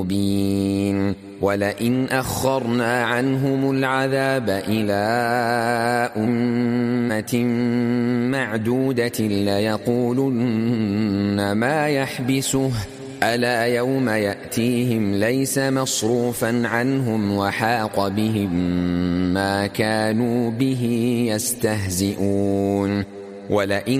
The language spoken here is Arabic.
مبين ولئن أخرنا عنهم العذاب إلى أمة معدودة ليقولن ما يحبسه ألا يوم يأتيهم ليس مصروفا عنهم وحاق بهم ما كانوا به يستهزئون ولئن